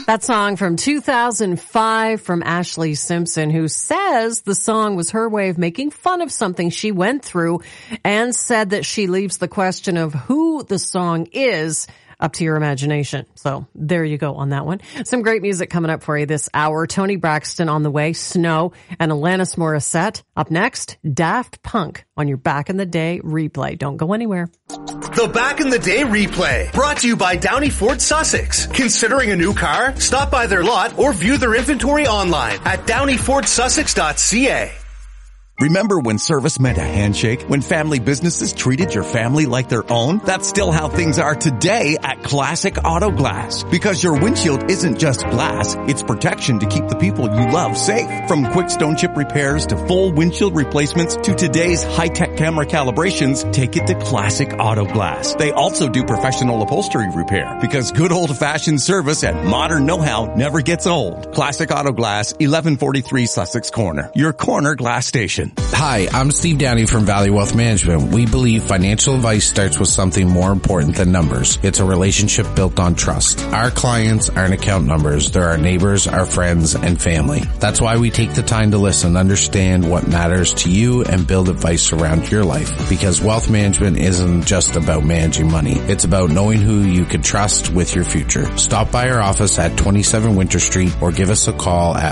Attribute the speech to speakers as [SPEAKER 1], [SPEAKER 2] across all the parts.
[SPEAKER 1] That song from 2005 from Ashley Simpson, who says the song was her way of making fun of something she went through, and said that she leaves the question of who the song is up to your imagination. So there you go on that one. Some great music coming up for you this hour. Tony Braxton on the way, Snow, and Alanis Morissette. Up next, Daft Punk on your Back in the Day replay. Don't go anywhere.
[SPEAKER 2] The Back in the Day replay, brought to you by Downey Ford Sussex. Considering a new car? Stop by their lot or view their inventory online at downeyfordsussex.ca.
[SPEAKER 3] Remember when service meant a handshake? When family businesses treated your family like their own? That's still how things are today at Classic Auto Glass. Because your windshield isn't just glass, it's protection to keep the people you love safe. From quick stone chip repairs to full windshield replacements to today's high-tech camera calibrations, take it to Classic Auto Glass. They also do professional upholstery repair because good old-fashioned service and modern know-how never gets old. Classic Auto Glass, 1143 Sussex Corner. Your corner glass station.
[SPEAKER 4] Hi, I'm Steve Downey from Valley Wealth Management. We believe financial advice starts with something more important than numbers. It's a relationship built on trust. Our clients aren't account numbers. They're our neighbors, our friends, and family. That's why we take the time to listen, understand what matters to you, and build advice around your life. Because wealth management isn't just about managing money. It's about knowing who you can trust with your future. Stop by our office at 27 Winter Street or give us a call at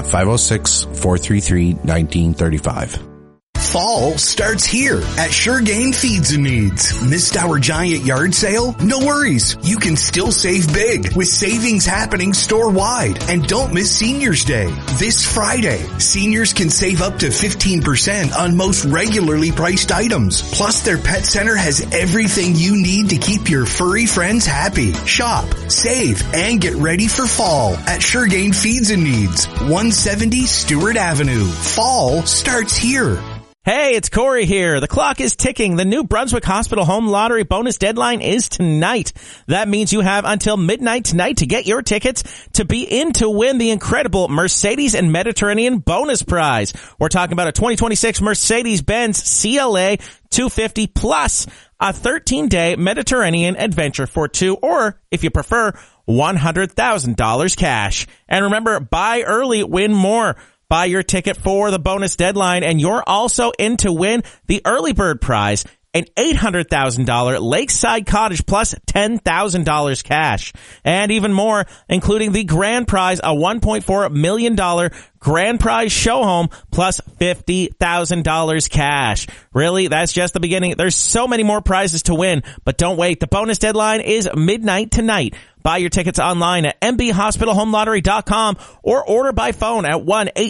[SPEAKER 4] 506-433-1935.
[SPEAKER 5] Fall starts here at Suregain Feeds and Needs. Missed our giant yard sale? No worries. You can still save big with savings happening store-wide. And don't miss Seniors Day. This Friday, seniors can save up to 15% on most regularly priced items. Plus, their pet center has everything you need to keep your furry friends happy. Shop, save, and get ready for fall at Suregain Feeds and Needs, 170 Stewart Avenue. Fall starts here.
[SPEAKER 6] Hey, it's Corey here. The clock is ticking. The New Brunswick Hospital Home Lottery bonus deadline is tonight. That means you have until midnight tonight to get your tickets to be in to win the incredible Mercedes and Mediterranean bonus prize. We're talking about a 2026 Mercedes-Benz CLA 250 plus a 13-day Mediterranean adventure for two, or if you prefer, $100,000 cash. And remember, buy early, win more. Buy your ticket for the bonus deadline, and you're also in to win the early bird prize, an $800,000 lakeside cottage plus $10,000 cash. And even more, including the grand prize, a $1.4 million grand prize show home plus $50,000 cash. Really, that's just the beginning. There's so many more prizes to win, but don't wait. The bonus deadline is midnight tonight. Buy your tickets online at mbhospitalhomelottery.com or order by phone at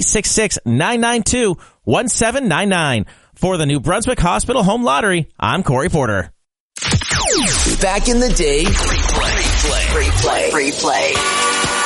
[SPEAKER 6] 1-866-992-1799. For the New Brunswick Hospital Home Lottery, I'm Corey Porter.
[SPEAKER 7] Back in the Day, replay.